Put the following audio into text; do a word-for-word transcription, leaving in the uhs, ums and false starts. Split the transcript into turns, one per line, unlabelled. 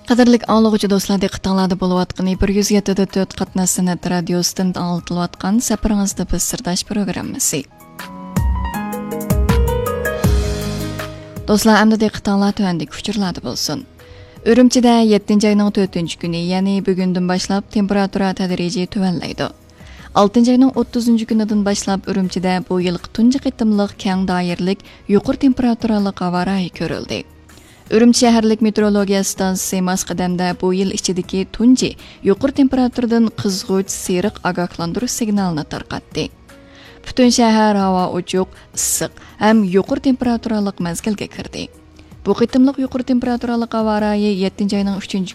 Qadirlik anlıqçı dostlar diqqətinizdə buluyatqan bir yuz yetti nöqtə dörd qatnaş sənət radiosidan anlatılayotgan Səpirinizdə biz sirdaş proqramması. Dostlar, əmdə diqqətinizlər tövəndiki uçurlarda bolsun. Ürümçidə yettinci ayının dördüncü günü, yəni bugündən başlap temperatura tədrici tövənləydi. altıncı ayının o'ttizinchi kunidan başlap Ürümçidə bu yılqı tunji qitimliq keng doirlik yuqur temperaturali havo rayi ko'rildi. Ürümçi shaharlik meteorologiya stansiyasi Masqadamda bu yil ichidagi tunji yuqur temperaturadan qizg'uch seriq ogohlantirish signalini tarqatdi. Butun shahar havo ochiq, issiq ham yuqur temperaturali mezgilga kirdi. Bu qitimliq yuqur temperaturali havo rayi yettinchi ayning uchinchi